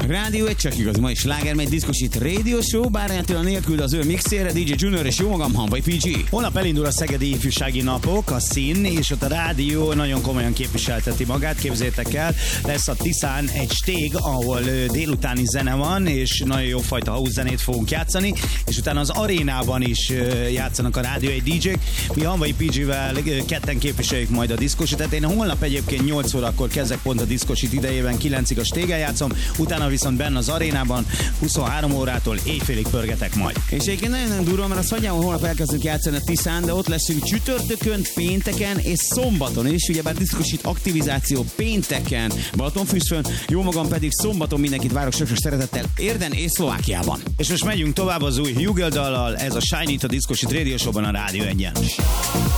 Rádió egy csak igaz, ma is sláger megy Diszkosít Radio Show, bár Attila nélkül az ő mixére, DJ Junior és jó magam, Hanvai PG. Holnap elindul a Szegedi Ifjúsági Napok, a szín, és ott a rádió nagyon komolyan képviselteti magát, képzétek el, lesz a Tiszán egy stég, ahol délutáni zene van, és nagyon jó fajta house zenét fogunk játszani, és utána az arénában is játszanak a rádió egy DJ-k. Mi Hanvai PG-vel ketten képviseljük majd a Diszkositet. Én holnap egyébként 8 órakor kezdek pont a Diszkosit idejében, 9-ig a stégen játszom, utána viszont benne az arénában 23 órától éjfélig pörgetek majd. És egyébként nagyon durva, mert azt hagyjám, holnap elkezdünk játszani a Tiszán, de ott leszünk csütörtökön, pénteken és szombaton is, ugyebár Diszkosít aktivizáció pénteken Balatonfürdőn, jó magam pedig szombaton mindenkit várok sok szeretettel Érden és Szlovákiában. És most megyünk tovább az új Hugel dallal, ez a Shine It a Diszkosít Radio Show-ban a Rádió 1-en.